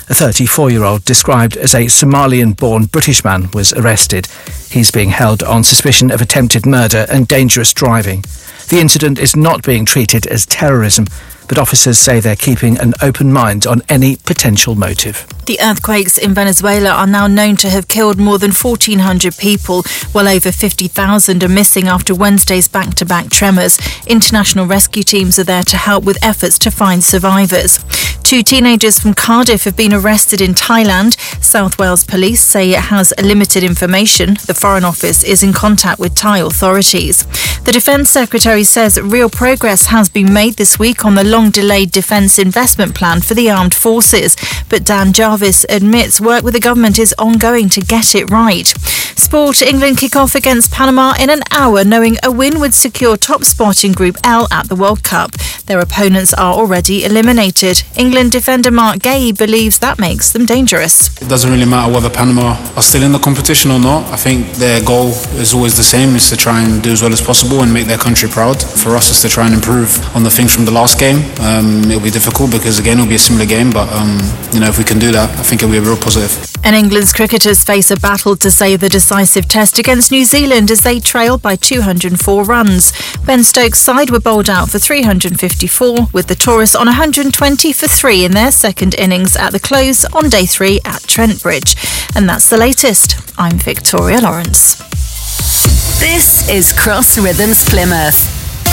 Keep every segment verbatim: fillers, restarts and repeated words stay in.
A thirty-four-year-old described as a Somalian-born British man was arrested. He's being held on suspicion of attempted murder and dangerous driving. The incident is not being treated as terrorism, but officers say they're keeping an open mind on any potential motive. The earthquakes in Venezuela are now known to have killed more than fourteen hundred people. Well over fifty thousand are missing after Wednesday's back-to-back tremors. International rescue teams are there to help with efforts to find survivors. Two teenagers from Cardiff have been arrested in Thailand. South Wales Police say it has limited information. The Foreign Office is in contact with Thai authorities. The Defence Secretary says real progress has been made this week on the long-delayed defence investment plan for the armed forces. But Dan Jarvis admits work with the government is ongoing to get it right. Sport: England kick off against Panama in an hour, knowing a win would secure top spot in Group L at the World Cup. Their opponents are already eliminated. England defender Mark Gay believes that makes them dangerous. It doesn't really matter whether Panama are still in the competition or not. I think their goal is always the same, is to try and do as well as possible and make their country proud. For us, it's to try and improve on the things from the last game. Um, it'll be difficult because, again, it'll be a similar game, but um, you know, if we can do that, I think it'll be a real positive. And England's cricketers face a battle to save the decisive test against New Zealand as they trail by two hundred four runs. Ben Stokes' side were bowled out for three hundred fifty-four, with the Tourists on one hundred twenty for three in their second innings at the close on day three at Trent Bridge. And that's the latest. I'm Victoria Lawrence. This is Cross Rhythms Plymouth.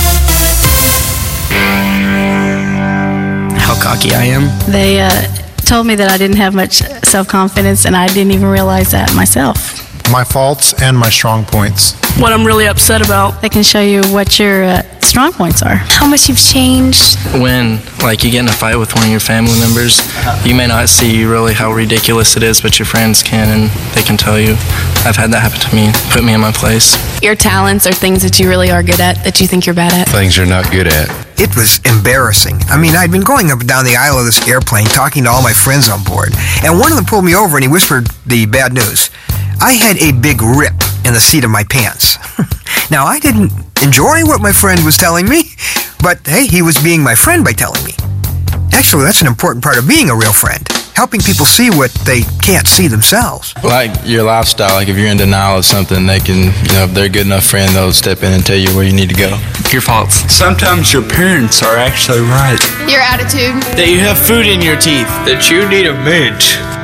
How cocky I am. They uh, told me that I didn't have much self-confidence, and I didn't even realize that myself. My faults and my strong points. What I'm really upset about. They can show you what your uh, strong points are. How much you've changed. When, like, you get in a fight with one of your family members, you may not see really how ridiculous it is, but your friends can, and they can tell you. I've had that happen to me, put me in my place. Your talents are things that you really are good at, that you think you're bad at. Things you're not good at. It was embarrassing. I mean, I'd been going up and down the aisle of this airplane talking to all my friends on board, and one of them pulled me over and he whispered the bad news. I had a big rip in the seat of my pants. Now, I didn't enjoy what my friend was telling me, but hey, he was being my friend by telling me. Actually, that's an important part of being a real friend, helping people see what they can't see themselves. Like your lifestyle, like if you're in denial of something, they can, you know, if they're a good enough friend, they'll step in and tell you where you need to go. Your faults. Sometimes your parents are actually right. Your attitude. That you have food in your teeth. That you need a minch.